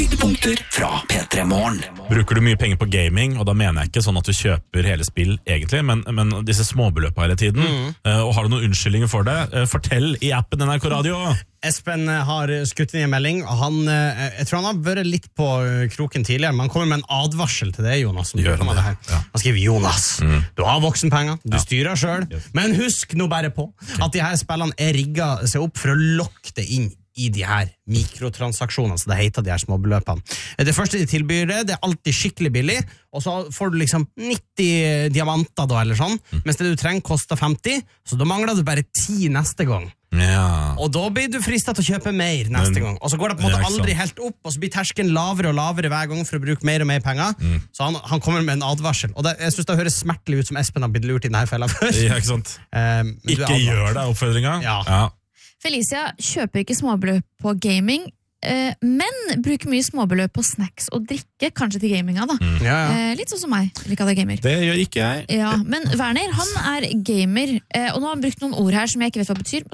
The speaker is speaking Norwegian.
Høydepunkter fra P3 Morgen. Bruker du mye penger på gaming, og da mener jeg ikke sånn at du kjøper hele spill egentlig, men disse småbeløpene hele tiden. Og har du noen unnskyldninger for det? Fortell i appen NRK Radio. Espen har skutt inn i en melding, og jeg tror han har vært litt på kroken tidligere, men han kommer med en advarsel til det, Jonas. Gjør han det? Ja. Han skriver, Jonas, du har voksenpenger, du styrer selv, men husk nå bare på at de her spillene er rigget seg opp for å lokke det inn i de her mikrotransaksjonene, så det heter de her småbeløpene. Det første de tilbyr det er alltid skikkelig billig, og så får du liksom 90 diamanter da, eller sånn, mens det du trenger koster 50, så da mangler du bare 10 neste gang. Ja. Og da blir du fristet til å kjøpe mer neste gang. Og så går det på en måte aldri helt opp, og så blir terskelen lavere og lavere hver gang for å bruke mer og mer penger. Så han kommer med en advarsel. Og jeg synes det høres smertelig ut som Espen har blitt lurt i denne fella før. Ja, ikke sant? Ikke gjør det, oppfordringen. Ja. Felicia kjøper ikke småbeløp på gaming, men bruker mye småbeløp på snacks og drikke, kanskje til gaminga da. Litt sånn som meg, liker det gamer. Det gjør ikke jeg. Ja, men Werner, han er gamer, og nå har han brukt noen ord her som jeg ikke vet hva betyr.